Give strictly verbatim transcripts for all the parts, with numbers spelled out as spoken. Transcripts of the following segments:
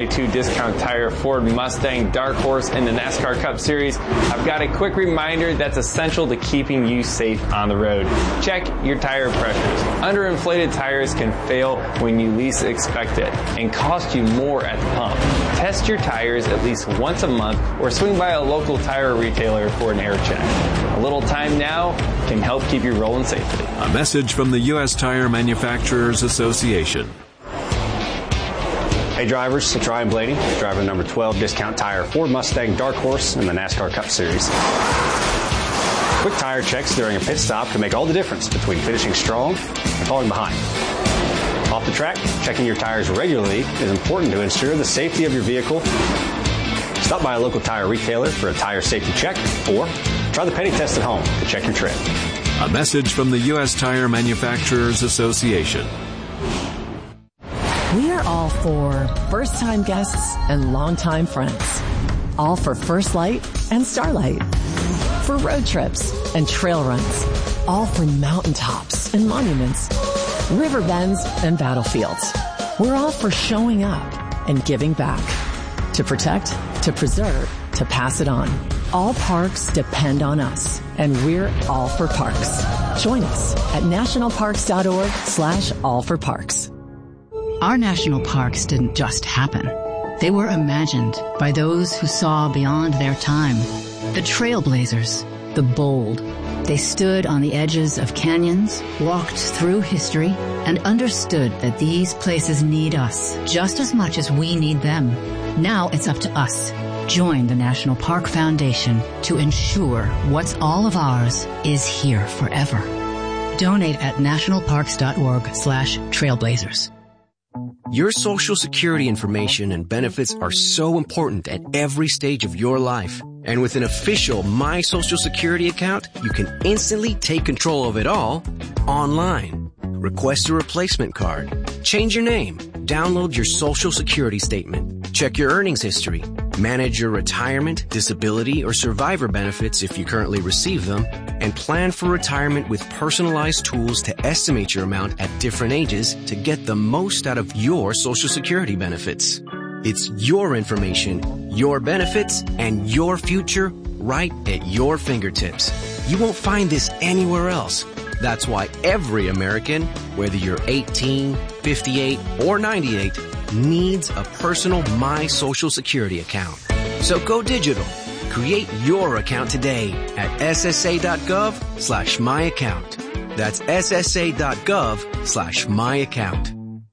two Discount Tire Ford Mustang Dark Horse in the NASCAR Cup Series, I've got a quick reminder that's essential to keeping you safe on the road. Check your tire pressures. Underinflated tires can fail when you least expect it and cost you more at the pump. Test your tires at least once a month or swing by a local tire retailer for an air check. A little time now can help keep you rolling safely. A message from the U S Tire Manufacturers Association. Hey drivers, it's Ryan Blaney, driver number twelve Discount Tire Ford Mustang Dark Horse in the NASCAR Cup Series. Quick tire checks during a pit stop can make all the difference between finishing strong and falling behind. Off the track, checking your tires regularly is important to ensure the safety of your vehicle. Stop by a local tire retailer for a tire safety check, or try the Penny Test at home to check your tread. A message from the U S Tire Manufacturers Association. We are all for first-time guests and long-time friends. All for First Light and Starlight. For road trips and trail runs. All for mountaintops and monuments. River bends and battlefields. We're all for showing up and giving back. To protect, to preserve, to pass it on. All parks depend on us, and we're all for parks. Join us at nationalparks.org slash all for parks. Our national parks didn't just happen. They were imagined by those who saw beyond their time. The trailblazers, the bold. They stood on the edges of canyons, walked through history, and understood that these places need us just as much as we need them. Now it's up to us. Join the National Park Foundation to ensure what's all of ours is here forever. Donate at nationalparks.org slash trailblazers. Your Social Security information and benefits are so important at every stage of your life. And with an official My Social Security account, you can instantly take control of it all online. Request a replacement card. Change your name. Download your Social Security statement. Check your earnings history. Manage your retirement, disability, or survivor benefits if you currently receive them. And plan for retirement with personalized tools to estimate your amount at different ages to get the most out of your Social Security benefits. It's your information, your benefits, and your future right at your fingertips. You won't find this anywhere else. That's why every American, whether you're eighteen, fifty-eight, or ninety-eight, needs a personal My Social Security account. So go digital. Create your account today at ssa.gov slash my account. That's ssa.gov slash my account.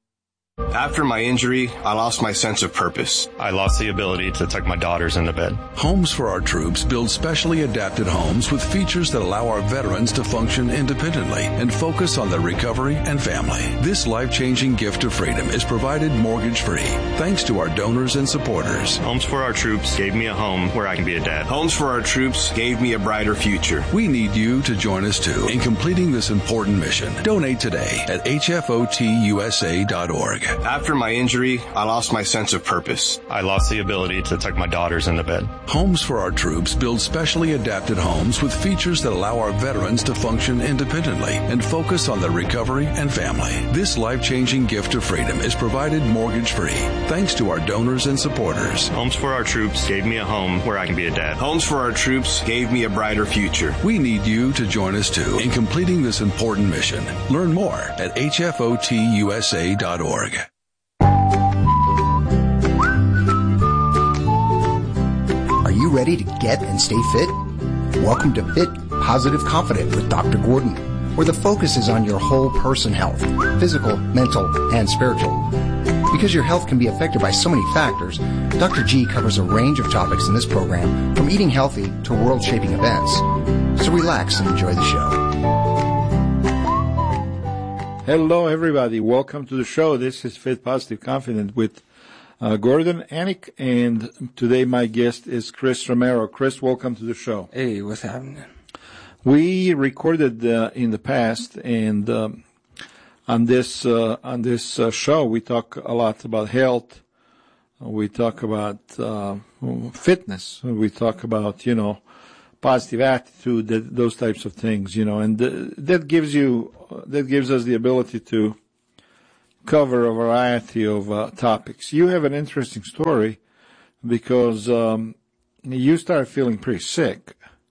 After my injury, I lost my sense of purpose. I lost the ability to tuck my daughters into bed. Homes for Our Troops builds specially adapted homes with features that allow our veterans to function independently and focus on their recovery and family. This life-changing gift of freedom is provided mortgage-free thanks to our donors and supporters. Homes for Our Troops gave me a home where I can be a dad. Homes for Our Troops gave me a brighter future. We need you to join us too in completing this important mission. Donate today at H F O T U S A dot org. After my injury, I lost my sense of purpose. I lost the ability to tuck my daughters into bed. Homes for Our Troops builds specially adapted homes with features that allow our veterans to function independently and focus on their recovery and family. This life-changing gift of freedom is provided mortgage-free thanks to our donors and supporters. Homes for Our Troops gave me a home where I can be a dad. Homes for Our Troops gave me a brighter future. We need you to join us too in completing this important mission. Learn more at H F O T U S A dot org. Are you ready to get and stay fit? Welcome to Fit, Positive, Confident with Doctor Gordon, where the focus is on your whole person health, physical, mental, and spiritual. Because your health can be affected by so many factors, Doctor G covers a range of topics in this program, from eating healthy to world-shaping events. So relax and enjoy the show. Hello, everybody. Welcome to the show. This is Fit, Positive, Confident with uh, Gordon Anik, and today my guest is Chris Romero. Chris, welcome to the show. Hey, what's happening? We recorded uh, in the past, and um, on this uh, on this uh, show, we talk a lot about health. We talk about uh, fitness. We talk about, you know, positive attitude, that, those types of things, you know, and th- that gives you, that gives us the ability to, cover a variety of uh, topics. You have an interesting story because um, you started feeling pretty sick.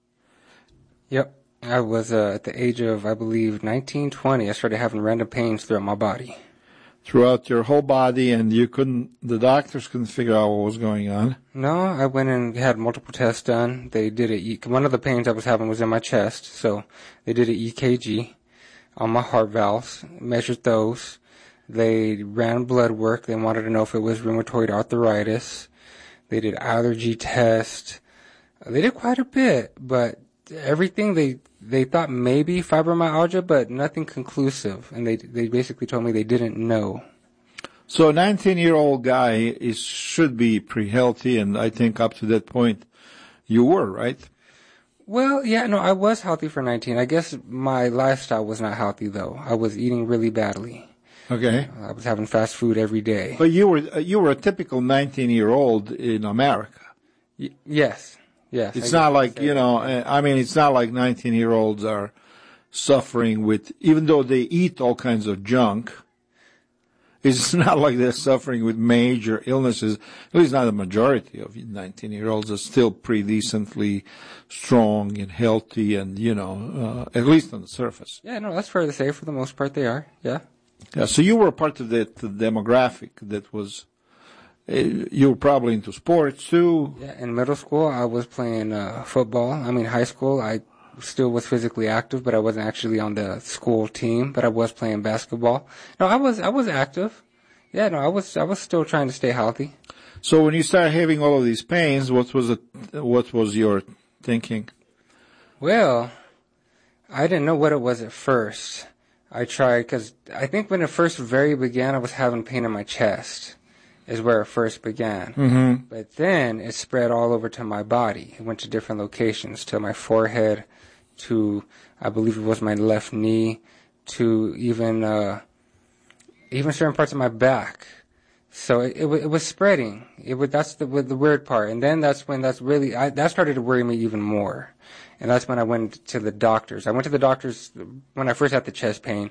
Yep. I was uh, at the age of, I believe, nineteen, twenty. I started having random pains throughout my body. Throughout your whole body, and you couldn't, the doctors couldn't figure out what was going on? No, I went and had multiple tests done. They did a, one of the pains I was having was in my chest, so they did an E K G on my heart valves, measured those. They ran blood work. They wanted to know if it was rheumatoid arthritis. They did allergy test. They did quite a bit, but everything they they thought maybe fibromyalgia, but nothing conclusive. And they they basically told me they didn't know. So a nineteen-year-old guy is should be pretty healthy, and I think up to that point you were, right? Well, yeah, no, I was healthy for nineteen. I guess my lifestyle was not healthy, though. I was eating really badly. Okay. I was having fast food every day. But you were you were a typical nineteen-year-old in America. Y- yes. Yes. It's not like, you know, I mean, it's not like nineteen-year-olds are suffering with, even though they eat all kinds of junk, it's not like they're suffering with major illnesses. At least not the majority of nineteen-year-olds are still pretty decently strong and healthy and, you know, uh, at least on the surface. Yeah, no, that's fair to say. For the most part, they are. Yeah. Yeah, so you were part of that demographic that was, uh, you were probably into sports too. Yeah, in middle school, I was playing uh, football. I mean, high school, I still was physically active, but I wasn't actually on the school team, but I was playing basketball. No, I was, I was active. Yeah, no, I was, I was still trying to stay healthy. So when you started having all of these pains, what was it, what was your thinking? Well, I didn't know what it was at first. I tried, because I think when it first very began, I was having pain in my chest, is where it first began. Mm-hmm. But then it spread all over to my body. It went to different locations, to my forehead, to, I believe it was my left knee, to even, uh, even certain parts of my back. So it, it, it was spreading. It was, that's the, the weird part. And then that's when that's really, I, that started to worry me even more. And that's when I went to the doctors. I went to the doctors when I first had the chest pain.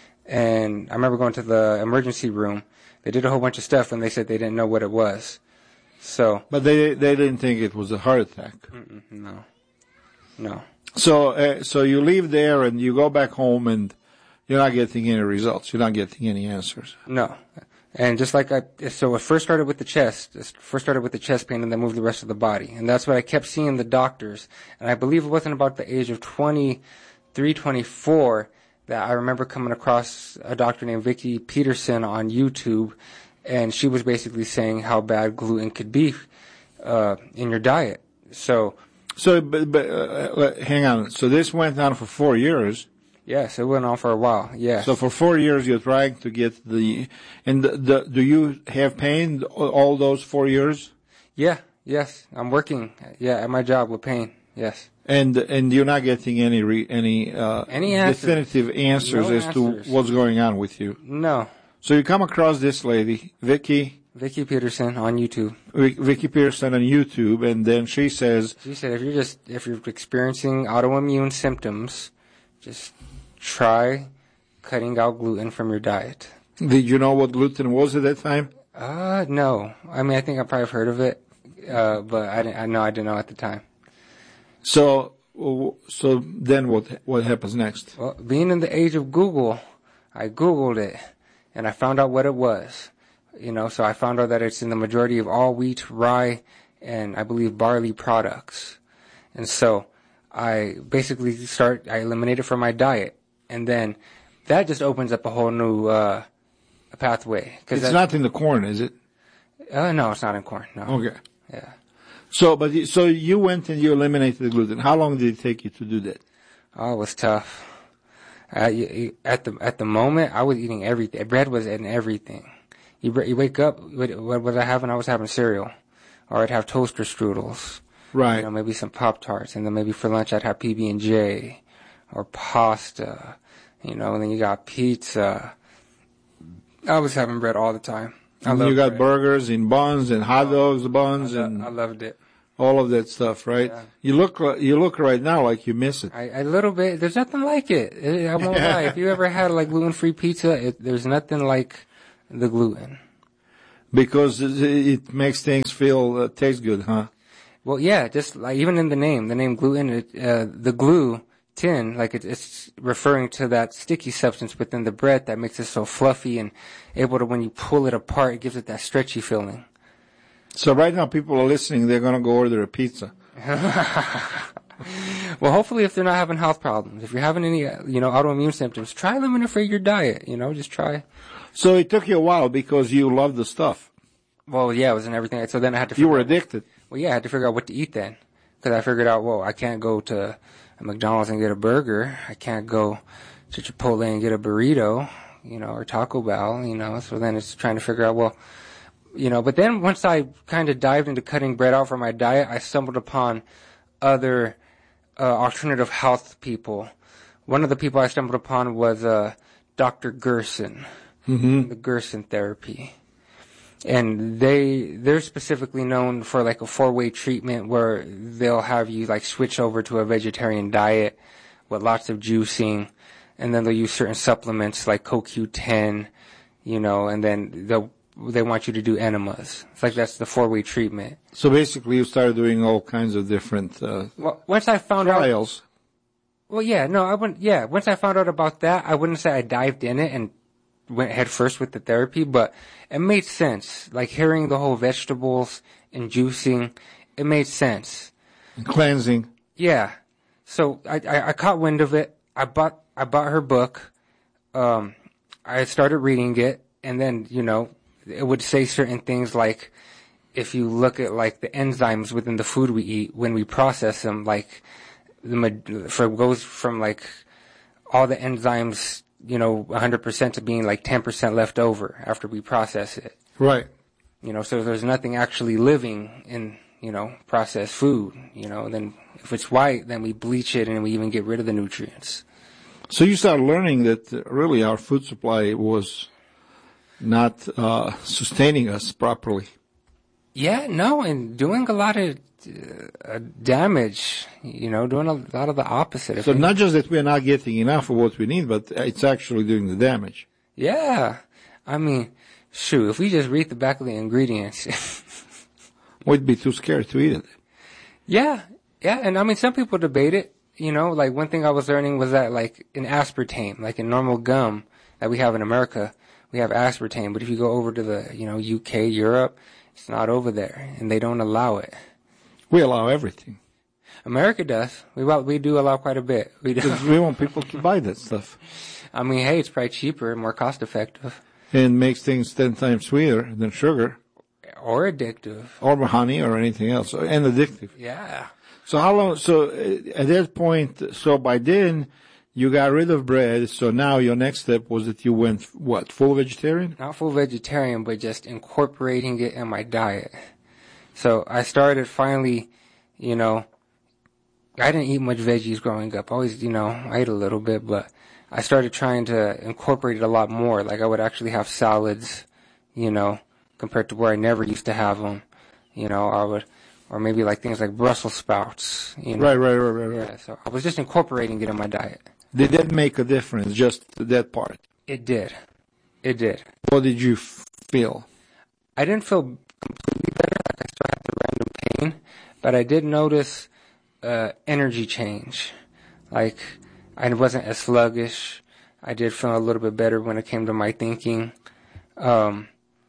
And I remember going to the emergency room. They did a whole bunch of stuff, and they said they didn't know what it was. So. But they they didn't think it was a heart attack. Mm-mm, no. No. So uh, so you leave there and you go back home and you're not getting any results. You're not getting any answers. No. And just like I, so it first started with the chest, it first started with the chest pain and then moved the rest of the body. And that's what I kept seeing the doctors. And I believe it wasn't about the age of twenty-three, twenty-four that I remember coming across a doctor named Vicki Peterson on YouTube. And she was basically saying how bad gluten could be, uh, in your diet. So. So, but, but uh, hang on. So this went on for four years. Yes, it went on for a while. Yes. So for four years you're trying to get the, and the, the do you have pain all those four years? Yeah. Yes. I'm working. Yeah, at my job with pain. Yes. And and you're not getting any re, any uh, any answers. definitive answers No as answers. to what's going on with you. No. So you come across this lady, Vicki. Vicki Peterson on YouTube. Vicki Peterson on YouTube, and then she says. She said, if you're just if you're experiencing autoimmune symptoms, just try cutting out gluten from your diet. Did you know what gluten was at that time? Uh, no. I mean, I think I probably have heard of it, uh, but I didn't. I know I didn't know at the time. So, so then what? What happens next? Well, being in the age of Google, I Googled it, and I found out what it was. You know, so I found out that it's in the majority of all wheat, rye, and I believe barley products. And so I basically start. I eliminate it from my diet. And then that just opens up a whole new uh, pathway. Cause it's not in the corn, is it? Uh, no, it's not in corn. No. Okay. Yeah. So, but you, so you went and you eliminated the gluten. How long did it take you to do that? Oh, it was tough. Uh, you, you, at the at the moment, I was eating everything. Bread was in everything. You you wake up. What, what was I having? I was having cereal, or I'd have toaster strudels. Right. You know, maybe some Pop-Tarts, and then maybe for lunch I'd have P B and J, or pasta. You know, and then you got pizza. I was having bread all the time. I and you got bread. burgers and buns and hot dogs, buns, I lo- and I loved it. All of that stuff, right? Yeah. You look, you look right now like you miss it. I, a little bit. There's nothing like it. I won't lie. If you ever had like gluten-free pizza, it, there's nothing like the gluten. Because it makes things feel, uh, taste good, huh? Well, yeah, just like even in the name, the name gluten, it, uh, the gluten, like it, it's referring to that sticky substance within the bread that makes it so fluffy and able to, when you pull it apart, it gives it that stretchy feeling. So right now people are listening, they're going to go order a pizza. Well, hopefully if they're not having health problems, if you're having any, you know, autoimmune symptoms, try limiting for your diet, you know, just try. So it took you a while because you loved the stuff. Well, yeah, it was in everything. So then I had to. You were addicted. Well, yeah, I had to figure out what to eat then, because I figured out, well, I can't go to a McDonald's and get a burger. I can't go to Chipotle and get a burrito, you know, or Taco Bell, you know. So then it's trying to figure out, well, you know. But then once I kind of dived into cutting bread out from my diet, I stumbled upon other uh, alternative health people. One of the people I stumbled upon was uh, Doctor Gerson. Mm-hmm. The Gerson therapy. And they, they're specifically known for like a four-way treatment where they'll have you like switch over to a vegetarian diet with lots of juicing, and then they'll use certain supplements like C O Q ten, you know, and then they'll, they want you to do enemas. It's like that's the four-way treatment. So basically you started doing all kinds of different, uh, well, once I found trials. out. Well, yeah, no, I wouldn't, yeah, once I found out about that, I wouldn't say I dived in it and went head first with the therapy, but it made sense. Like hearing the whole vegetables and juicing, it made sense. And cleansing. Yeah. So I, I, I caught wind of it. I bought, I bought her book. Um, I started reading it, and then, you know, it would say certain things like, if you look at like the enzymes within the food we eat, when we process them, like the, for goes from like all the enzymes, you know, one hundred percent to being like ten percent left over after we process it. Right. You know, so there's nothing actually living in, you know, processed food, you know, then if it's white, then we bleach it and we even get rid of the nutrients. So you started learning that uh, really our food supply was not uh, sustaining us properly. Yeah, no, and doing a lot of uh, damage, you know, doing a lot of the opposite. So not just that we're not getting enough of what we need, but it's actually doing the damage. Yeah. I mean, shoot, if we just read the back of the ingredients. We'd be too scared to eat it. Yeah, yeah, and I mean, some people debate it. You know, like one thing I was learning was that like in aspartame, like in normal gum that we have in America, we have aspartame, but if you go over to the, you know, U K, Europe, it's not over there, and they don't allow it. We allow everything. America does. We we do allow quite a bit. We do. We want people to buy that stuff. I mean, hey, it's probably cheaper and more cost effective. And makes things ten times sweeter than sugar. Or addictive. Or honey or anything else. And addictive. Yeah. So how long, so at that point, so by then, you got rid of bread, so now your next step was that you went, what, full vegetarian? Not full vegetarian, but just incorporating it in my diet. So I started finally, you know, I didn't eat much veggies growing up. I always, you know, I ate a little bit, but I started trying to incorporate it a lot more. Like I would actually have salads, you know, compared to where I never used to have them. You know, I would, or maybe like things like Brussels sprouts, you know. Right, right, right, right, right. Yeah, so I was just incorporating it in my diet. Did that make a difference, just that part? It did. It did. What did you feel? I didn't feel completely better, like I still had the random pain, but I did notice uh, energy change. Like, I wasn't as sluggish. I did feel a little bit better when it came to my thinking. Um,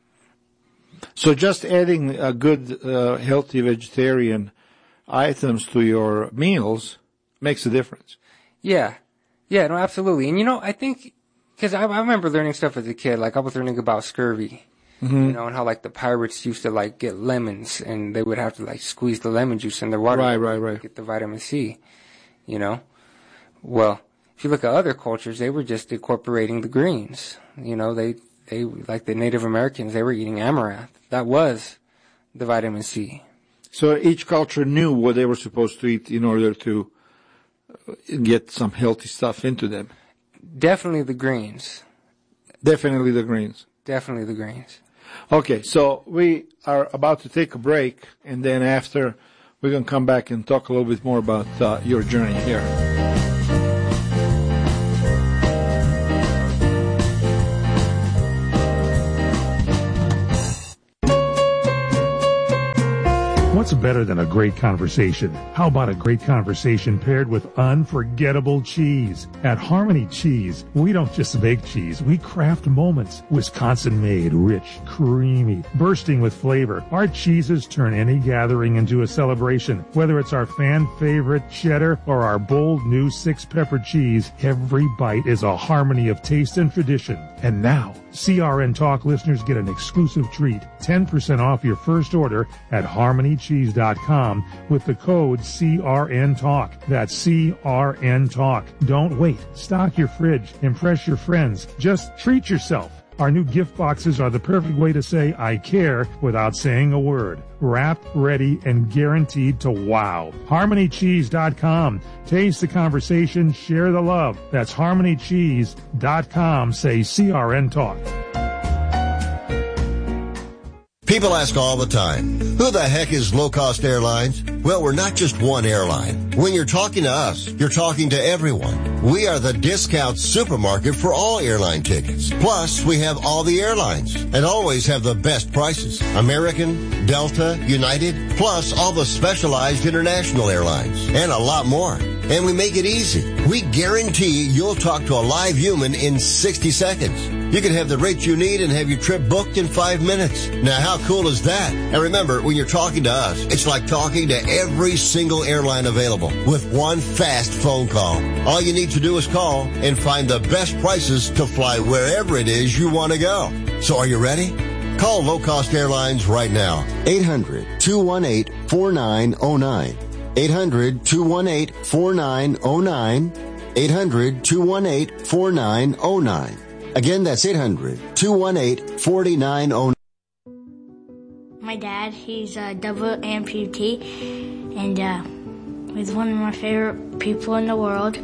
so just adding a good, uh, healthy vegetarian items to your meals makes a difference. Yeah. Yeah, no, absolutely. And, you know, I think, because I, I remember learning stuff as a kid. Like, I was learning about scurvy, mm-hmm. you know, and how, like, the pirates used to, like, get lemons, and they would have to, like, squeeze the lemon juice in their water. Right, right, right. To get the vitamin C, you know. Well, if you look at other cultures, they were just incorporating the greens. You know, they, they like the Native Americans, they were eating amaranth. That was the vitamin C. So each culture knew what they were supposed to eat in order to get some healthy stuff into them. Definitely the greens. Definitely the greens. Definitely the greens. Okay, so we are about to take a break, and then after, we're going to come back and talk a little bit more about uh, your journey here. What's better than a great conversation? How about a great conversation paired with unforgettable cheese? At Harmony Cheese, we don't just make cheese, we craft moments. Wisconsin-made, rich, creamy, bursting with flavor. Our cheeses turn any gathering into a celebration. Whether it's our fan-favorite cheddar or our bold new six-pepper cheese, every bite is a harmony of taste and tradition. And now, C R N Talk listeners get an exclusive treat, ten percent off your first order at harmony cheese dot com with the code C R N Talk. That's C R N Talk. Don't wait. Stock your fridge. Impress your friends. Just treat yourself. Our new gift boxes are the perfect way to say I care without saying a word. Wrapped, ready, and guaranteed to wow. harmony cheese dot com. Taste the conversation, share the love. That's harmony cheese dot com. Say C R N Talk. People ask all the time, who the heck is Low Cost Airlines? Well, we're not just one airline. When you're talking to us, you're talking to everyone. We are the discount supermarket for all airline tickets. Plus, we have all the airlines and always have the best prices. American, Delta, United, plus all the specialized international airlines and a lot more. And we make it easy. We guarantee you'll talk to a live human in sixty seconds. You can have the rate you need and have your trip booked in five minutes. Now, how cool is that? And remember, when you're talking to us, it's like talking to every single airline available with one fast phone call. All you need to do is call and find the best prices to fly wherever it is you want to go. So are you ready? Call Low Cost Airlines right now. eight hundred, two one eight, four nine zero nine. eight hundred, two one eight, four nine zero nine. eight hundred, two one eight, four nine zero nine. Again, that's eight hundred, two one eight, four nine zero nine. My dad, he's a double amputee, and uh, he's one of my favorite people in the world.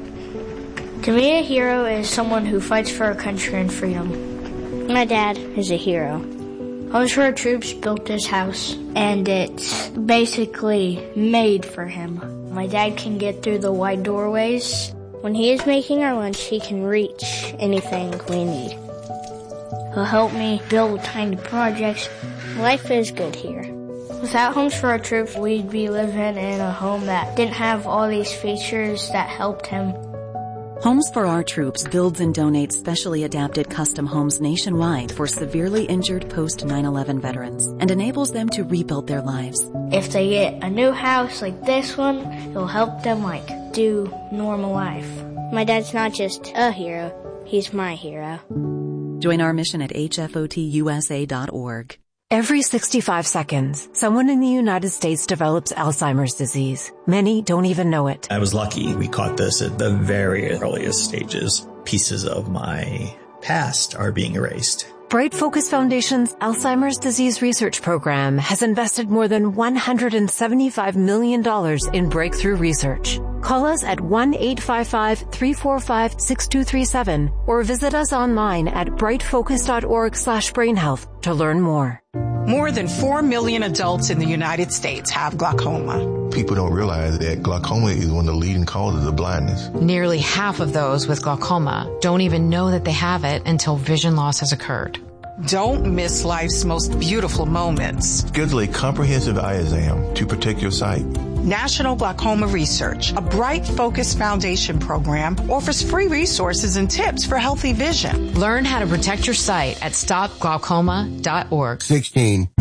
To me, a hero is someone who fights for our country and freedom. My dad is a hero. Homes for Our Troops built this house, and it's basically made for him. My dad can get through the wide doorways. When he is making our lunch, he can reach anything we need. He'll help me build tiny projects. Life is good here. Without Homes for Our Troops, we'd be living in a home that didn't have all these features that helped him. Homes for Our Troops builds and donates specially adapted custom homes nationwide for severely injured post nine eleven veterans and enables them to rebuild their lives. If they get a new house like this one, it'll help them like do normal life. My dad's not just a hero, he's my hero. Join our mission at H F O T U S A dot org. Every sixty-five seconds, someone in the United States develops Alzheimer's disease. Many don't even know it. I was lucky. We caught this at the very earliest stages. Pieces of my past are being erased. Bright Focus Foundation's Alzheimer's Disease Research Program has invested more than one hundred seventy-five million dollars in breakthrough research. Call us at one eight five five, three four five, six two three seven or visit us online at bright focus dot org slash brain health to learn more. More than four million adults in the United States have glaucoma. People don't realize that glaucoma is one of the leading causes of blindness. Nearly half of those with glaucoma don't even know that they have it until vision loss has occurred. Don't miss life's most beautiful moments. Schedule a comprehensive eye exam to protect your sight. National Glaucoma Research, a Bright Focus Foundation program, offers free resources and tips for healthy vision. Learn how to protect your sight at stop glaucoma dot org. sixteen.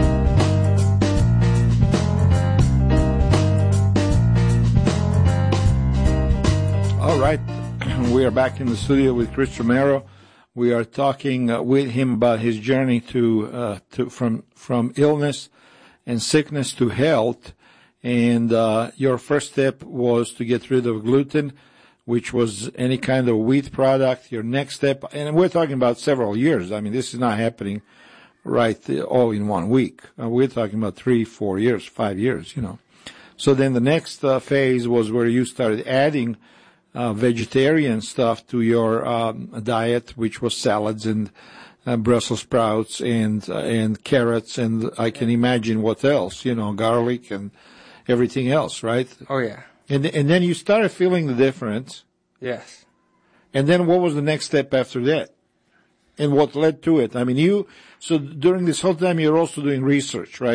All right. We are back in the studio with Chris Romero. We are talking uh, with him about his journey to, uh, to from from illness and sickness to health. And uh, your first step was to get rid of gluten, which was any kind of wheat product. Your next step, and we're talking about several years. I mean, this is not happening right uh, all in one week. Uh, we're talking about three, four years, five years, you know. So then the next uh, phase was where you started adding uh, vegetarian stuff to your um, diet, which was salads and uh, Brussels sprouts and uh, and carrots, and I can imagine what else, you know, garlic and everything else, right? Oh, yeah. And and then you started feeling the difference. Yes. And then what was the next step after that? And what led to it? I mean, you, so during this whole time, you're also doing research, right?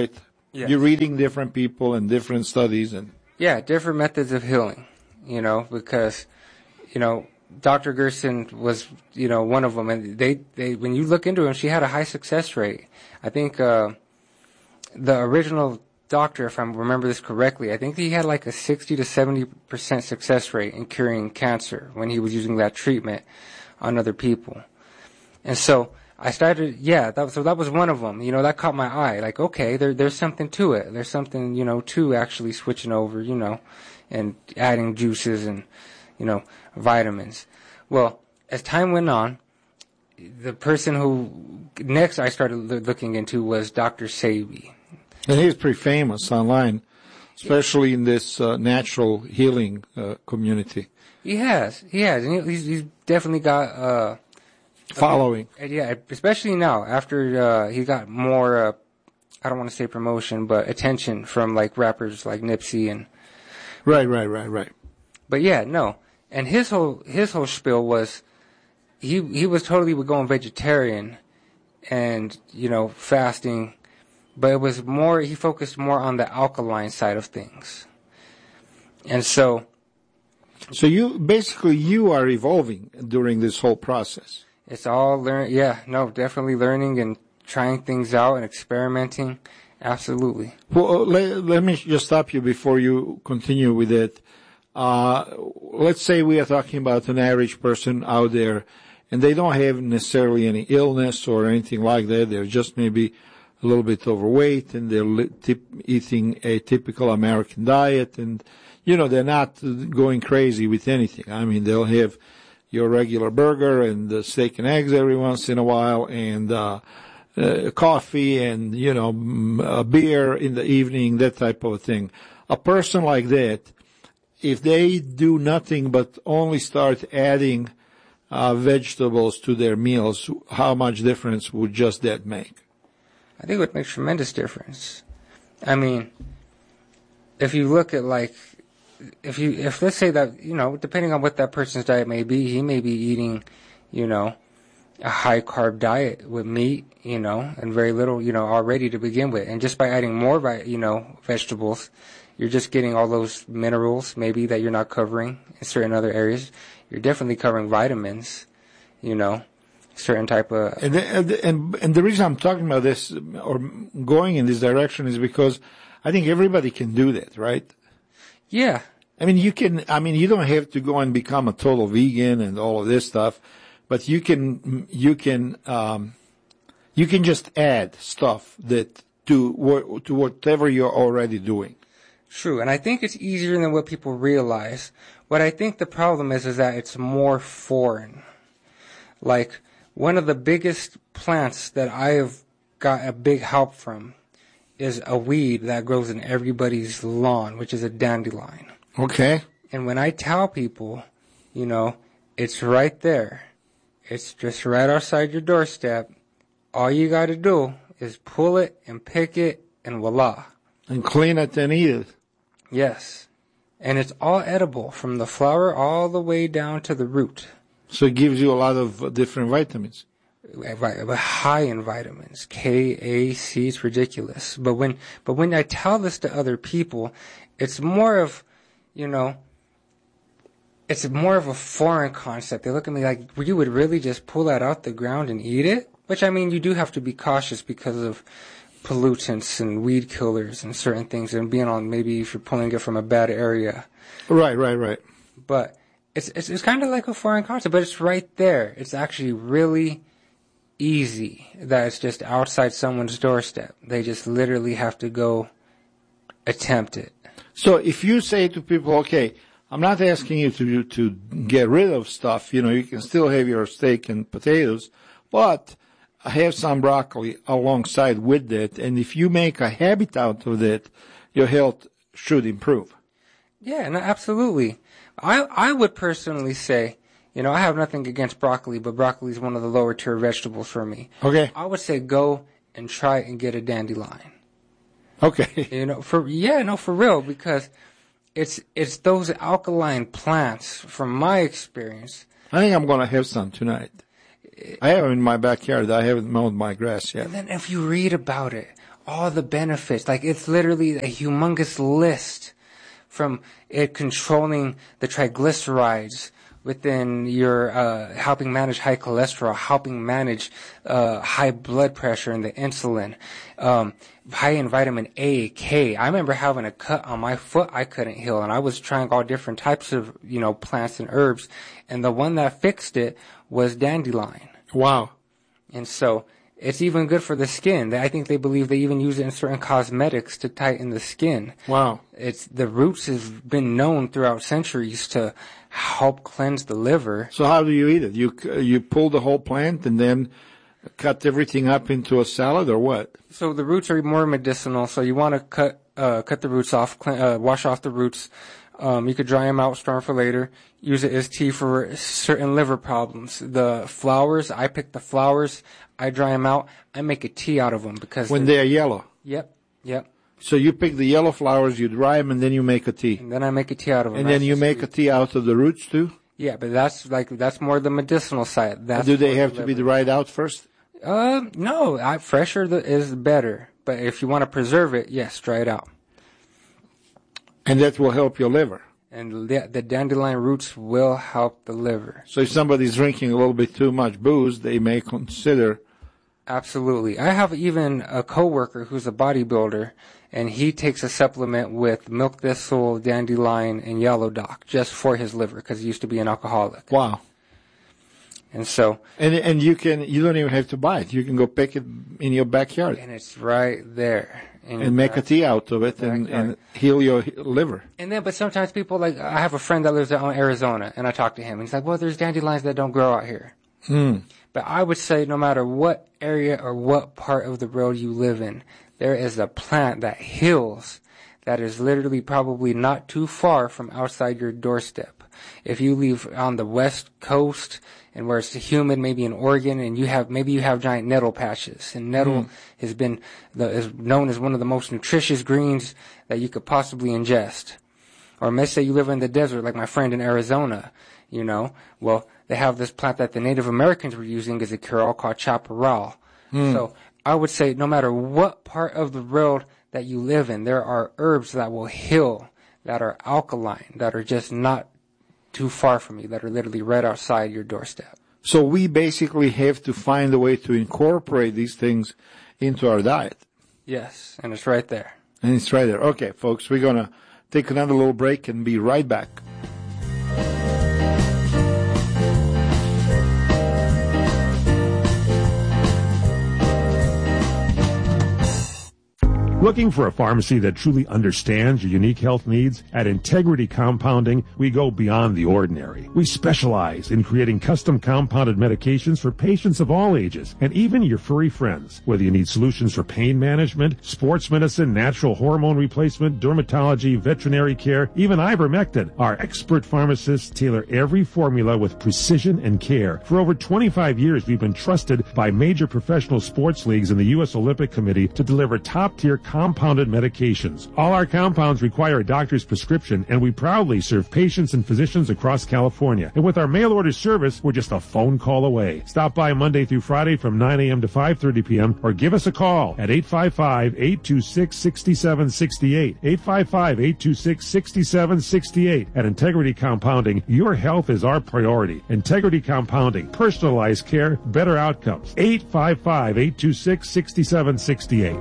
Yes. You're reading different people and different studies and. Yeah, different methods of healing, you know, because, you know, Doctor Gerson was, you know, one of them. And they, they, when you look into him, she had a high success rate. I think, uh, the original doctor, if I remember this correctly, I think he had like a sixty to seventy percent success rate in curing cancer when he was using that treatment on other people. And so I started, yeah, that was, so that was one of them. You know, that caught my eye. Like, okay, there, there's something to it. There's something, you know, to actually switching over, you know, and adding juices and, you know, vitamins. Well, as time went on, the person who next I started looking into was Doctor Sebi. And he's pretty famous online, especially in this uh, natural healing uh, community. He has, he has, and he's, he's definitely got uh, following. Uh, yeah, especially now after uh, he got more. Uh, I don't want to say promotion, but attention from like rappers like Nipsey and. Right, right, right, right. But yeah, no, and his whole his whole spiel was, he he was totally going vegetarian, and you know fasting, but it was more he focused more on the alkaline side of things, and so. So you basically you are evolving during this whole process. It's all learn. Yeah, no, definitely learning and trying things out and experimenting. Absolutely. Well, let, let me just stop you before you continue with it. Uh, let's say we are talking about an average person out there, and they don't have necessarily any illness or anything like that. They're just maybe a little bit overweight, and they're li- tip, eating a typical American diet, and you know they're not going crazy with anything. I mean, they'll have your regular burger and uh, steak and eggs every once in a while, and uh, uh, coffee and, you know, a beer in the evening, that type of thing. A person like that, if they do nothing but only start adding uh, vegetables to their meals, how much difference would just that make? I think it would make tremendous difference. I mean, if you look at like, If you, if let's say that, you know, depending on what that person's diet may be, he may be eating, you know, a high carb diet with meat, you know, and very little, you know, already to begin with. And just by adding more, you know, vegetables, you're just getting all those minerals maybe that you're not covering in certain other areas. You're definitely covering vitamins, you know, certain type of. And the, and and the reason I'm talking about this or going in this direction is because I think everybody can do that, right? Yeah. I mean, you can, I mean, you don't have to go and become a total vegan and all of this stuff, but you can, you can, um, you can just add stuff that to, to whatever you're already doing. True. And I think it's easier than what people realize. What I think the problem is, is that it's more foreign. Like, one of the biggest plants that I have got a big help from is a weed that grows in everybody's lawn, which is a dandelion. Okay. And when I tell people, you know, it's right there. It's just right outside your doorstep. All you got to do is pull it and pick it, and voila. And clean it and eat it. Yes. And it's all edible, from the flower all the way down to the root. So it gives you a lot of different vitamins. Right, but high in vitamins, K, A, C, it's ridiculous. But when, but when I tell this to other people, it's more of, you know, it's more of a foreign concept. They look at me like, you would really just pull that out the ground and eat it? Which, I mean, you do have to be cautious because of pollutants and weed killers and certain things, and being on, maybe if you're pulling it from a bad area. Right, right, right. But it's, it's, it's kind of like a foreign concept, but it's right there. It's actually really easy that it's just outside someone's doorstep. They just literally have to go attempt it. So if you say to people, okay, I'm not asking you to to get rid of stuff, you know, you can still have your steak and potatoes, but have some broccoli alongside with that, and if you make a habit out of that, your health should improve. Yeah, no, absolutely. I I would personally say, you know, I have nothing against broccoli, but broccoli is one of the lower tier vegetables for me. Okay. I would say go and try and get a dandelion. Okay. You know, for, yeah, no, for real, because it's, it's those alkaline plants, from my experience. I think I'm going to have some tonight. I have them in my backyard. I haven't mowed my grass yet. And then if you read about it, all the benefits. Like, it's literally a humongous list, from it controlling the triglycerides within your, uh, helping manage high cholesterol, helping manage, uh, high blood pressure and the insulin, um, high in vitamin A, K. I remember having a cut on my foot I couldn't heal, and I was trying all different types of, you know, plants and herbs, and the one that fixed it was dandelion. Wow. And so, it's even good for the skin. I think they believe they even use it in certain cosmetics to tighten the skin. Wow. It's, the roots have been known throughout centuries to help cleanse the liver. So how do you eat it? You you pull the whole plant and then cut everything up into a salad, or what? So the roots are more medicinal. So you want to cut uh, cut the roots off, clean, uh, wash off the roots. Um, you could dry them out, store them for later. Use it as tea for certain liver problems. The flowers, I pick the flowers, I dry them out, I make a tea out of them because when they are yellow. Yep, yep. So you pick the yellow flowers, you dry them, and then you make a tea. And then I make a tea out of them. And then you make sweet. a tea out of the roots too? Yeah, but that's like, that's more the medicinal side. That's Do they have the to be dried out first? Uh, no, I, fresher the, is better. But if you want to preserve it, yes, dry it out. And that will help your liver. And the, the dandelion roots will help the liver. So if somebody's drinking a little bit too much booze, they may consider. Absolutely. I have even a coworker who's a bodybuilder, and he takes a supplement with milk thistle, dandelion, and yellow dock just for his liver because he used to be an alcoholic. Wow. And so. And and you can you don't even have to buy it. You can go pick it in your backyard. And it's right there. And make a tea out of it and, and heal your liver. And then, but sometimes people, like, I have a friend that lives out in Arizona, and I talk to him, and he's like, well, there's dandelions that don't grow out here. Hmm. But I would say no matter what area or what part of the world you live in, there is a plant that heals that is literally probably not too far from outside your doorstep. If you live on the West Coast and where it's humid, maybe in Oregon, and you have, maybe you have giant nettle patches, and nettle mm. has been the, is known as one of the most nutritious greens that you could possibly ingest. Or let's say you live in the desert, like my friend in Arizona, you know, well, they have this plant that the Native Americans were using as a cure-all called chaparral. Mm. So I would say no matter what part of the world that you live in, there are herbs that will heal, that are alkaline, that are just not too far from you, that are literally right outside your doorstep. So we basically have to find a way to incorporate these things into our diet. Yes, and it's right there. And it's right there. Okay, folks, we're going to take another little break and be right back. Looking for a pharmacy that truly understands your unique health needs? At Integrity Compounding, we go beyond the ordinary. We specialize in creating custom compounded medications for patients of all ages, and even your furry friends. Whether you need solutions for pain management, sports medicine, natural hormone replacement, dermatology, veterinary care, even ivermectin, our expert pharmacists tailor every formula with precision and care. For over twenty-five years, we've been trusted by major professional sports leagues and the U S Olympic Committee to deliver top-tier compounded medications. All our compounds require a doctor's prescription, and we proudly serve patients and physicians across California. And with our mail order service, we're just a phone call away. Stop by Monday through Friday from nine a.m. to five thirty p.m. or give us a call at eight five five, eight two six, six seven six eight. eight five five, eight two six, six seven six eight. At Integrity Compounding, your health is our priority. Integrity Compounding, personalized care, better outcomes. eight five five, eight two six, six seven six eight.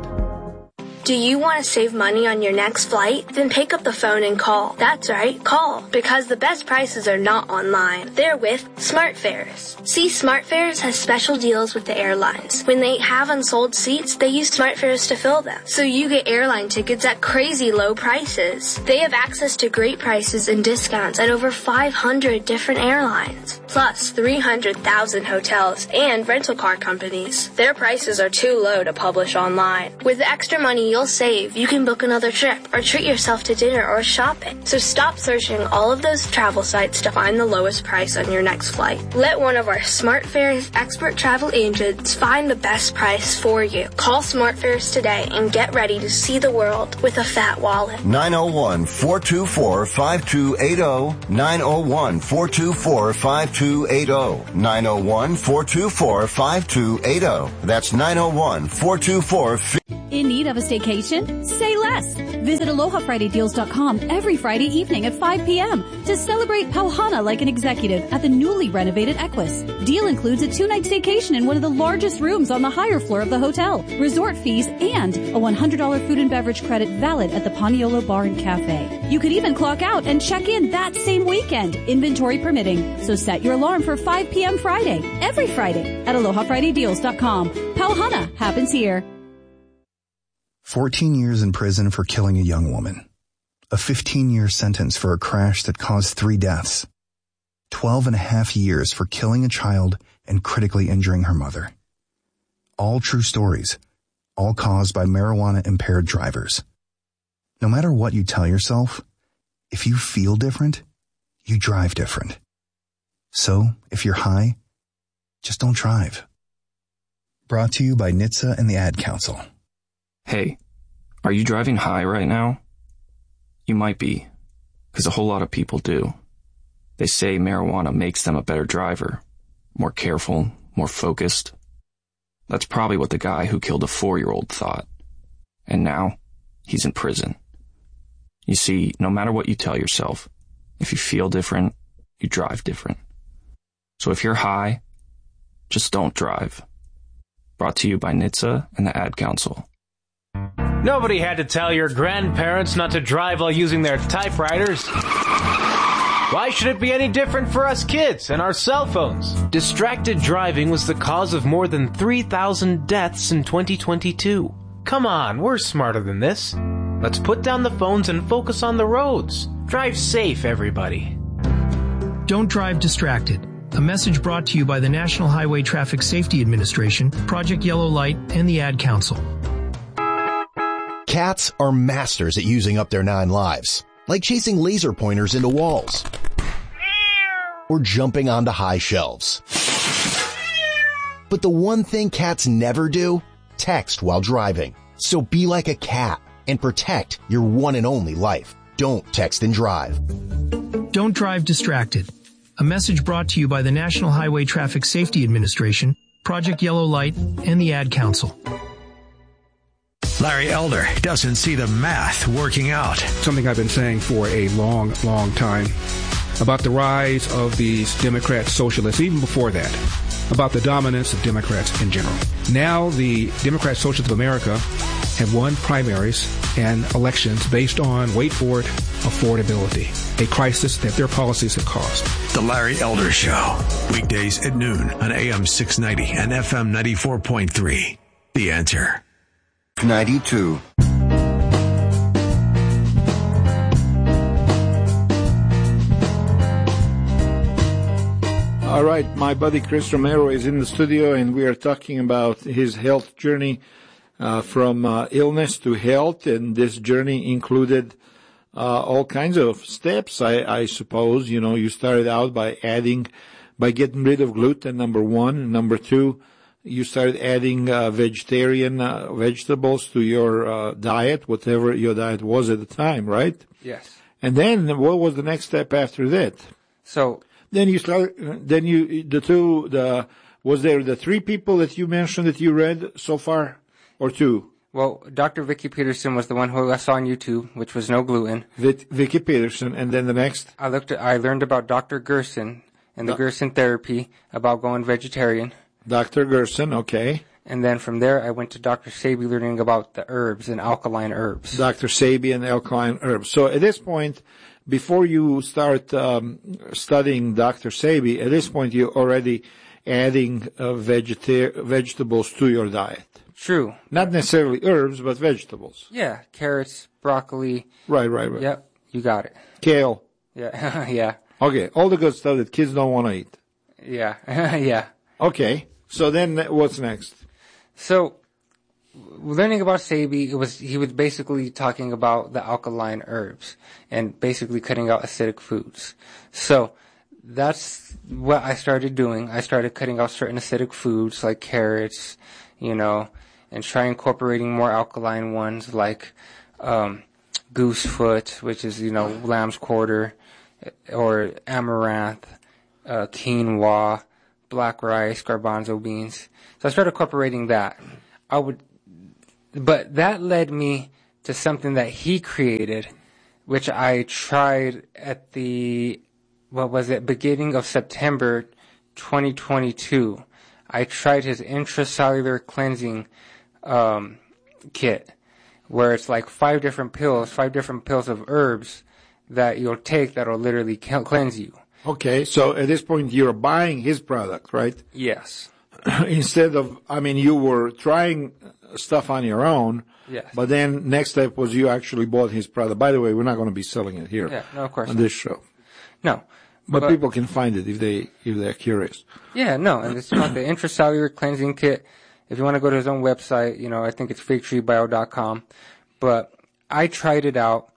Do you want to save money on your next flight? Then pick up the phone and call. That's right, call. Because the best prices are not online. They're with SmartFares. See, SmartFares has special deals with the airlines. When they have unsold seats, they use SmartFares to fill them. So you get airline tickets at crazy low prices. They have access to great prices and discounts at over five hundred different airlines. Plus three hundred thousand hotels and rental car companies. Their prices are too low to publish online. With the extra money you'll save, you can book another trip or treat yourself to dinner or shopping. So stop searching all of those travel sites to find the lowest price on your next flight. Let one of our SmartFares expert travel agents find the best price for you. Call SmartFares today and get ready to see the world with a fat wallet. nine oh one, four two four, five two eight oh. nine oh one, four two four, five two eight oh. nine oh one, four two four, five two eight oh. That's nine oh one, four two four, five two eight oh. In need of a staycation? Say less. Visit aloha friday deals dot com every Friday evening at five p.m. to celebrate Pauhana like an executive at the newly renovated Equus. Deal includes a two-night staycation in one of the largest rooms on the higher floor of the hotel, resort fees, and a one hundred dollars food and beverage credit valid at the Paniolo Bar and Cafe. You could even clock out and check in that same weekend, inventory permitting. So set your alarm for five p.m. Friday, every Friday at aloha friday deals dot com. Pauhana happens here. fourteen years in prison for killing a young woman. A fifteen-year sentence for a crash that caused three deaths. twelve and a half years for killing a child and critically injuring her mother. All true stories, all caused by marijuana-impaired drivers. No matter what you tell yourself, if you feel different, you drive different. So, if you're high, just don't drive. Brought to you by N H T S A and the Ad Council. Hey, are you driving high right now? You might be, because a whole lot of people do. They say marijuana makes them a better driver, more careful, more focused. That's probably what the guy who killed a four-year-old thought. And now, he's in prison. You see, no matter what you tell yourself, if you feel different, you drive different. So if you're high, just don't drive. Brought to you by N H T S A and the Ad Council. Nobody had to tell your grandparents not to drive while using their typewriters. Why should it be any different for us kids and our cell phones? Distracted driving was the cause of more than three thousand deaths in twenty twenty-two. Come on, we're smarter than this. Let's put down the phones and focus on the roads. Drive safe, everybody. Don't drive distracted. A message brought to you by the National Highway Traffic Safety Administration, Project Yellow Light, and the Ad Council. Cats are masters at using up their nine lives, like chasing laser pointers into walls or jumping onto high shelves. But the one thing cats never do? Text while driving. So be like a cat and protect your one and only life. Don't text and drive. Don't drive distracted. A message brought to you by the National Highway Traffic Safety Administration, Project Yellow Light, and the Ad Council. Larry Elder doesn't see the math working out. Something I've been saying for a long, long time about the rise of these Democrat socialists, even before that, about the dominance of Democrats in general. Now the Democrat Socialists of America have won primaries and elections based on, wait for it, affordability, a crisis that their policies have caused. The Larry Elder Show, weekdays at noon on A M six ninety and F M ninety-four point three. The Answer. ninety-two. All right, my buddy Chris Romero is in the studio, and we are talking about his health journey uh, from uh, illness to health, and this journey included uh, all kinds of steps, I, I suppose. You know, you started out by adding, by getting rid of gluten, number one. Number two, you started adding uh, vegetarian uh, vegetables to your uh, diet, whatever your diet was at the time, right? Yes. And then what was the next step after that? So then you start. Then you the two the was there the three people that you mentioned that you read so far, or two? Well, Doctor Vicky Peterson was the one who I saw on YouTube, which was no gluten. Vic, Vicky Peterson, and then the next. I looked at. I learned about Doctor Gerson and the no. Gerson therapy about going vegetarian. Doctor Gerson, okay. And then from there, I went to Doctor Sebi, learning about the herbs and alkaline herbs. Doctor Sebi and alkaline herbs. So at this point, before you start um, studying Doctor Sebi, at this point you're already adding uh, vegeta- vegetables to your diet. True. Not necessarily herbs, but vegetables. Yeah, carrots, broccoli. Right, right, right. Yep, you got it. Kale. Yeah, yeah. Okay, all the good stuff that kids don't want to eat. Yeah, yeah. Okay, so then what's next? So, learning about Sebi, it was he was basically talking about the alkaline herbs and basically cutting out acidic foods. So, that's what I started doing. I started cutting out certain acidic foods like carrots, you know, and try incorporating more alkaline ones like um, goosefoot, which is, you know, lamb's quarter, or amaranth, uh, quinoa, black rice, garbanzo beans. So I started incorporating that. I would but that led me to something that he created, which I tried at the, what was it, beginning of September twenty twenty-two. I tried his intracellular cleansing um, kit, where it's like five different pills, five different pills of herbs that you'll take that'll literally cleanse you. Okay, so at this point you're buying his product, right? Yes. Instead of, I mean, you were trying stuff on your own, yes. But then next step was you actually bought his product. By the way, we're not going to be selling it here. Yeah, no, of course on not. this show. No. But, but people can find it if they if they're curious. Yeah, no, and it's called the intracellular cleansing kit. If you want to go to his own website, you know, I think it's fig tree bio dot com. But I tried it out.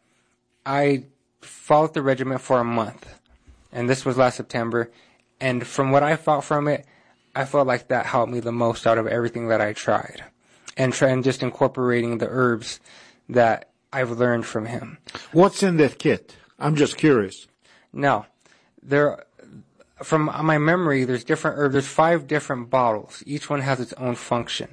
I followed the regimen for a month, and this was last September. And from what I felt from it, I felt like that helped me the most out of everything that I tried, and try and just incorporating the herbs that I've learned from him. What's in that kit? I'm just curious. Now, there, from my memory, there's different herbs. There's five different bottles. Each one has its own function.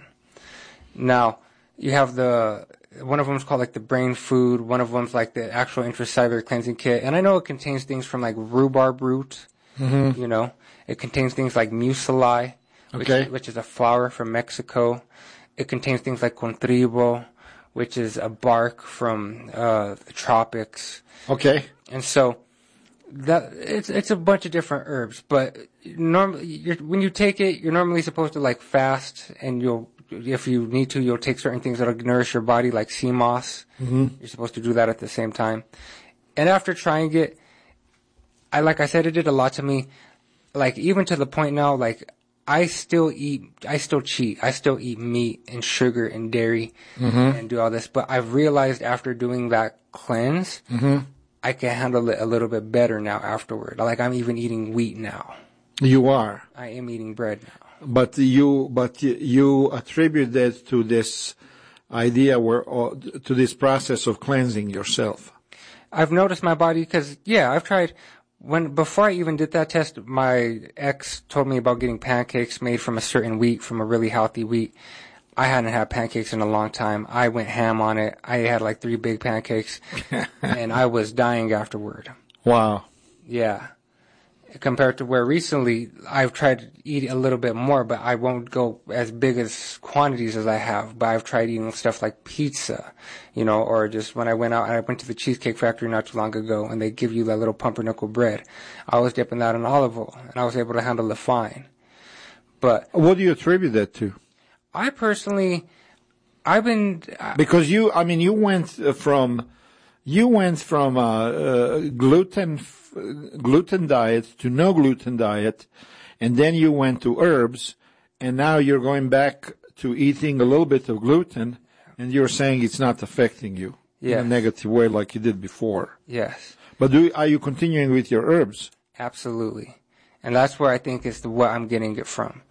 Now, you have the, one of them is called like the brain food. One of them's like the actual intracellular cleansing kit. And I know it contains things from like rhubarb root. Mm-hmm. You know, it contains things like mucilage, which, okay. which is a flower from Mexico. It contains things like contribo, which is a bark from uh, the tropics. Okay. And so that it's it's a bunch of different herbs, but normally you're, when you take it, you're normally supposed to like fast, and you'll, if you need to, you'll take certain things that'll nourish your body, like sea moss. Mm-hmm. You're supposed to do that at the same time. And after trying it, I like I said, it did a lot to me. Like even to the point now, like I still eat, I still cheat, I still eat meat and sugar and dairy mm-hmm. and do all this. But I've realized after doing that cleanse, mm-hmm. I can handle it a little bit better now afterward. Like I'm even eating wheat now. You are. I am eating bread now. But you, but you attribute that to this idea where, uh, to this process of cleansing yourself. I've noticed my body because, yeah, I've tried. When before I even did that test, my ex told me about getting pancakes made from a certain wheat, from a really healthy wheat. I hadn't had pancakes in a long time. I went ham on it. I had like three big pancakes, and I was dying afterward. Wow. Yeah. Compared to where recently I've tried to eat a little bit more, but I won't go as big as quantities as I have. But I've tried eating stuff like pizza, you know, or just when I went out, I went to the Cheesecake Factory not too long ago, and they give you that little pumpernickel bread. I was dipping that in olive oil, and I was able to handle it fine. But what do you attribute that to? I personally, I've been uh, because you, I mean, you went from you went from uh, uh, gluten. gluten diet to no gluten diet, and then you went to herbs, and now you're going back to eating a little bit of gluten, and you're saying it's not affecting you yes. in a negative way like you did before. Yes. But do, are you continuing with your herbs? Absolutely. And that's where I think is the, what I'm getting it from.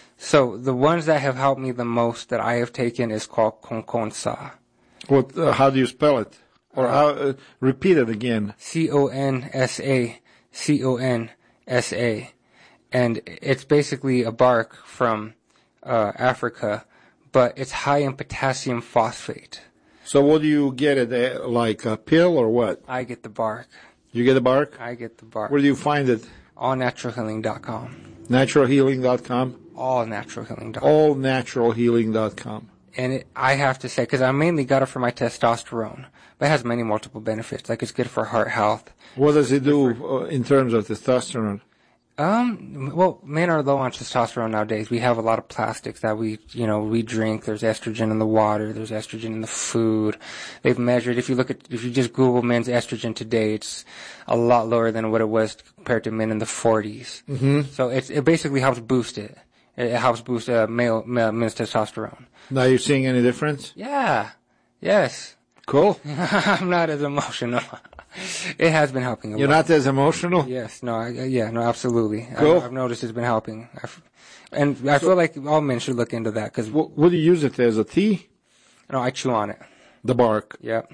So the ones that have helped me the most that I have taken is called Conconsa. What? Uh, how do you spell it? Or how, uh, repeat it again. C O N S A, C O N S A. And it's basically a bark from uh, Africa, but it's high in potassium phosphate. So what do you get it, like a pill or what? I get the bark. You get the bark? I get the bark. Where do you find it? all natural healing dot com. natural healing dot com? all natural healing dot com. all natural healing dot com. And it, I have to say, because I mainly got it for my testosterone, but it has many multiple benefits. Like it's good for heart health. What does it do uh, in terms of testosterone? Um, well, men are low on testosterone nowadays. We have a lot of plastics that we, you know, we drink. There's estrogen in the water. There's estrogen in the food. They've measured, if you look at, if you just Google men's estrogen today, it's a lot lower than what it was compared to men in the forties. Mm-hmm. So it's, it basically helps boost it. It helps boost uh, male, male men's testosterone. Now you're seeing any difference? Yeah. Yes. Cool. I'm not as emotional. It has been helping a You're lot. not as emotional? Yes. No. I, yeah. No. Absolutely. Cool. I, I've noticed it's been helping, I've, and I so, feel like all men should look into that because. What, what do you use it as, a tea? No, I chew on it. The bark. Yep.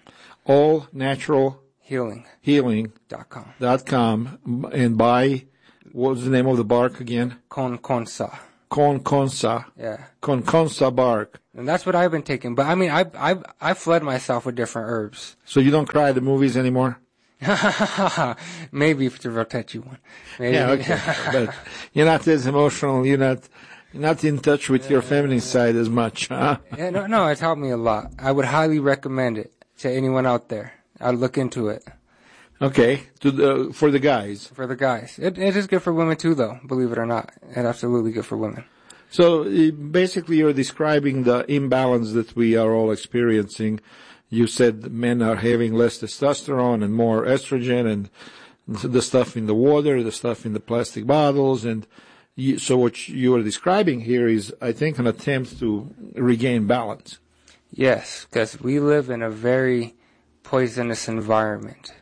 All natural healing. Healing. Dot com. Dot com and buy. What was the name of the bark again? Conconsa. Conconsa. Yeah. Conconsa bark. And that's what I've been taking. But I mean, I I I flood myself with different herbs. So you don't cry at the movies anymore? Maybe if it's a real touchy one. Maybe. Yeah, okay. But you're not as emotional. You're not you're not in touch with your feminine side as much, huh? Yeah, no, no, it's helped me a lot. I would highly recommend it to anyone out there. I'd look into it. Okay, to the for the guys. For the guys, it it is good for women too, though. Believe it or not, it's absolutely good for women. So uh, basically, you're describing the imbalance that we are all experiencing. You said men are having less testosterone and more estrogen, and the stuff in the water, the stuff in the plastic bottles, and you, so what you are describing here is, I think, an attempt to regain balance. Yes, because we live in a very poisonous environment,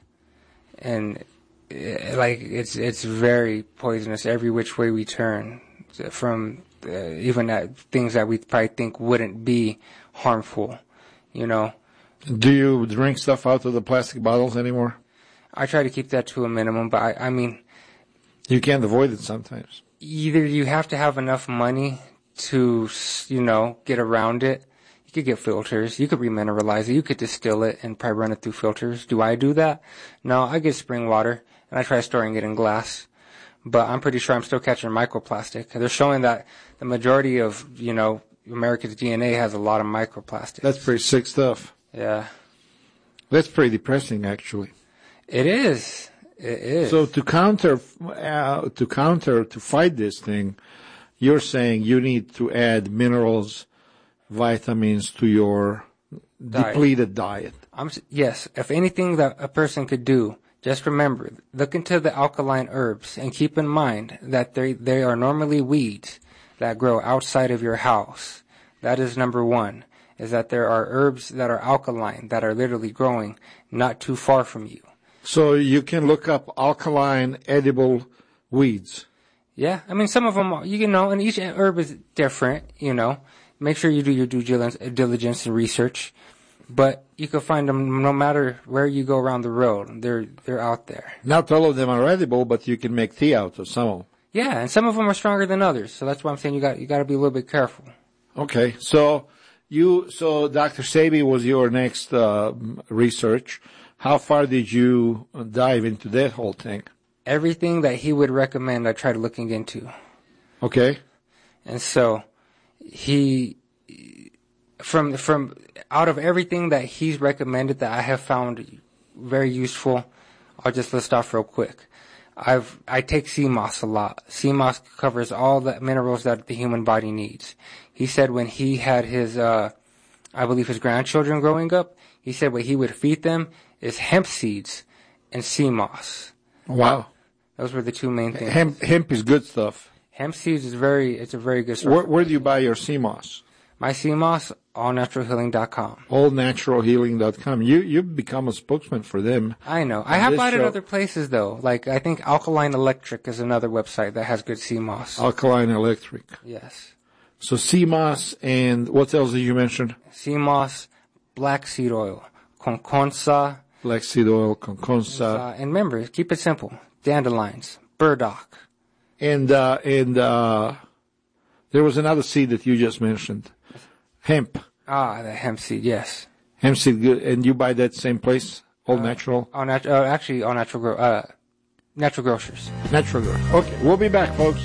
and uh, like it's it's very poisonous every which way we turn, from uh, even at things that we probably think wouldn't be harmful, you know. Do you drink stuff out of the plastic bottles anymore? I try to keep that to a minimum, but I, I mean... You can't avoid it sometimes. Either you have to have enough money to, you know, get around it. You could get filters. You could remineralize it. You could distill it and probably run it through filters. Do I do that? No, I get spring water, and I try storing it in glass. But I'm pretty sure I'm still catching microplastic. They're showing that the majority of, you know, America's D N A has a lot of microplastics. That's pretty sick stuff. Yeah. That's pretty depressing, actually. It is. It is. So to counter, uh, to counter, to fight this thing, you're saying you need to add minerals, vitamins to your diet. depleted diet. I'm, yes. If anything that a person could do, just remember, look into the alkaline herbs and keep in mind that they, they are normally weeds that grow outside of your house. That is number one. Is that there are herbs that are alkaline, that are literally growing not too far from you. So you can look up alkaline edible weeds. Yeah, I mean, some of them, are, you know, and each herb is different, you know. Make sure you do your due diligence and research. But you can find them no matter where you go around the road. They're they're out there. Not all of them are edible, but you can make tea out of some of them. Yeah, and some of them are stronger than others. So that's why I'm saying you got you got to be a little bit careful. Okay, so... You so Doctor Sebi was your next uh, research. How far did you dive into that whole thing? Everything that he would recommend, I tried looking into. Okay. And so he, from from out of everything that he's recommended that I have found very useful, I'll just list off real quick. I've I take sea moss a lot. Sea moss covers all the minerals that the human body needs. He said when he had his, uh, I believe his grandchildren growing up, he said what he would feed them is hemp seeds and sea moss. Wow. Those were the two main things. Hemp, hemp is good stuff. Hemp seeds is very, it's a very good source. Where, where do you buy your sea moss? My sea moss, all natural healing dot com. all natural healing dot com. You, you've become a spokesman for them. I know. I have bought it other places though. Like, I think Alkaline Electric is another website that has good sea moss. Alkaline Electric. Yes. So sea moss and what else did you mention? Sea moss, black seed oil, conconsa. Black seed oil, conconsa. And remember, keep it simple. Dandelions, burdock. And, uh, and, uh, there was another seed that you just mentioned. Hemp. Ah, the hemp seed, yes. Hemp seed, and you buy that same place? All uh, natural? All nat- uh, actually, all natural, uh, natural grocers. Natural grocers. Okay, we'll be back, folks.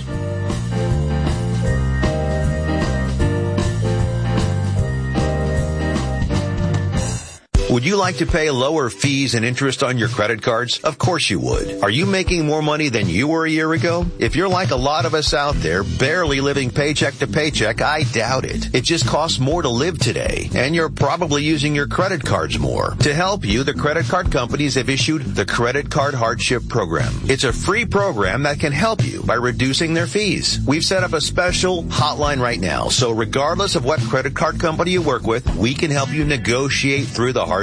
Would you like to pay lower fees and interest on your credit cards? Of course you would. Are you making more money than you were a year ago? If you're like a lot of us out there, barely living paycheck to paycheck, I doubt it. It just costs more to live today, and you're probably using your credit cards more. To help you, the credit card companies have issued the Credit Card Hardship Program. It's a free program that can help you by reducing their fees. We've set up a special hotline right now, so regardless of what credit card company you work with, we can help you negotiate through the hardship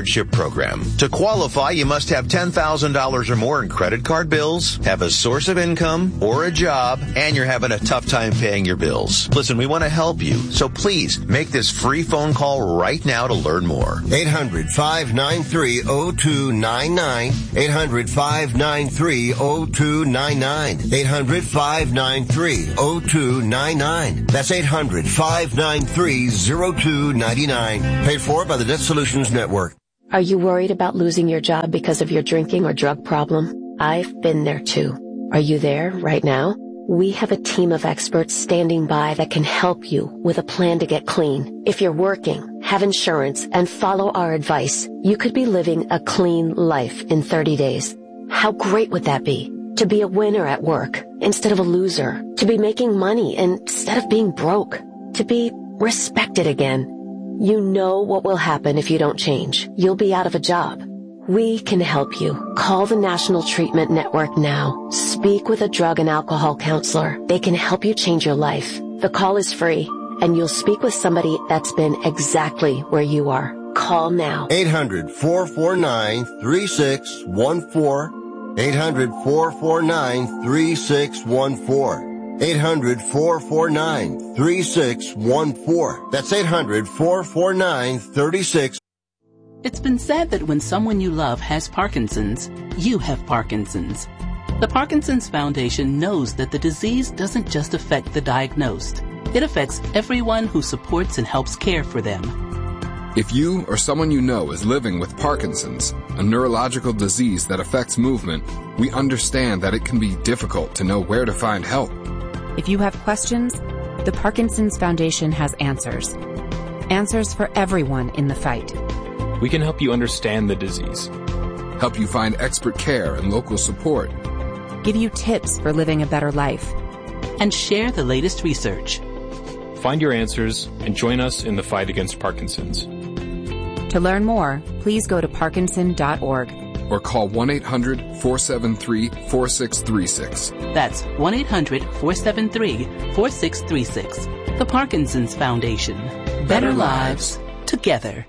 hardship program. To qualify, you must have ten thousand dollars or more in credit card bills, have a source of income or a job, and you're having a tough time paying your bills. Listen, we want to help you, so please make this free phone call right now to learn more. eight hundred, five nine three, zero two nine nine. eight hundred, five nine three, zero two nine nine. eight hundred, five nine three, zero two nine nine. That's eight hundred, five nine three, zero two nine nine. Paid for by the Debt Solutions Network. Are you worried about losing your job because of your drinking or drug problem? I've been there too. Are you there right now? We have a team of experts standing by that can help you with a plan to get clean. If you're working, have insurance, and follow our advice, you could be living a clean life in thirty days. How great would that be? To be a winner at work instead of a loser. To be making money instead of being broke. To be respected again. You know what will happen if you don't change. You'll be out of a job. We can help you. Call the National Treatment Network now. Speak with a drug and alcohol counselor. They can help you change your life. The call is free, and you'll speak with somebody that's been exactly where you are. Call now. eight hundred, four four nine, three six one four. eight hundred, four four nine, three six one four. eight hundred, four four nine, three six one four. That's eight hundred, four four nine, three six one four. It's been said that when someone you love has Parkinson's, you have Parkinson's. The Parkinson's Foundation knows that the disease doesn't just affect the diagnosed. It affects everyone who supports and helps care for them. If you or someone you know is living with Parkinson's, a neurological disease that affects movement, we understand that it can be difficult to know where to find help. If you have questions, the Parkinson's Foundation has answers. Answers for everyone in the fight. We can help you understand the disease, help you find expert care and local support, give you tips for living a better life, and share the latest research. Find your answers and join us in the fight against Parkinson's. To learn more, please go to parkinson dot org or call one eight hundred, four seven three, four six three six. That's one eight hundred, four seven three, four six three six. The Parkinson's Foundation. Better, Better lives together.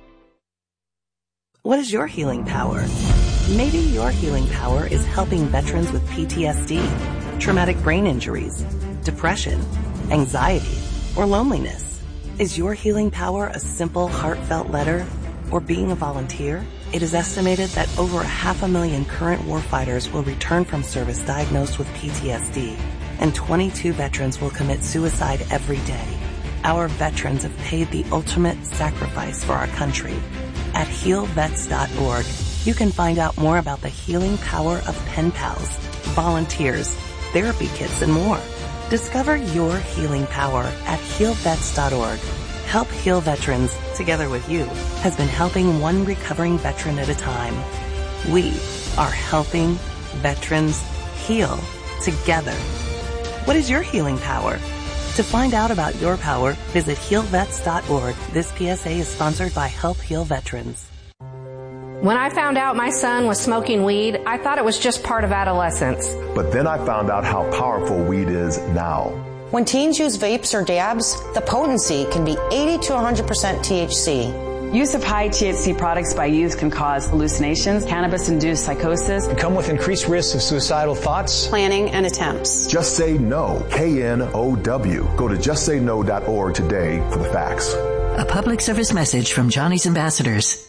What is your healing power? Maybe your healing power is helping veterans with P T S D, traumatic brain injuries, depression, anxiety, or loneliness. Is your healing power a simple, heartfelt letter or being a volunteer? It is estimated that over a half a million current warfighters will return from service diagnosed with P T S D, and twenty-two veterans will commit suicide every day. Our veterans have paid the ultimate sacrifice for our country. At heal vets dot org, you can find out more about the healing power of pen pals, volunteers, therapy kits, and more. Discover your healing power at heal vets dot org. Help Heal Veterans, together with you, has been helping one recovering veteran at a time. We are helping veterans heal together. What is your healing power? To find out about your power, visit heal vets dot org. This P S A is sponsored by Help Heal Veterans. When I found out my son was smoking weed, I thought it was just part of adolescence. But then I found out how powerful weed is now. When teens use vapes or dabs, the potency can be eighty to one hundred percent T H C. Use of high T H C products by youth can cause hallucinations, cannabis-induced psychosis, and come with increased risks of suicidal thoughts, planning, and attempts. Just Say No, K N O W. Go to just say no dot org today for the facts. A public service message from Johnny's Ambassadors.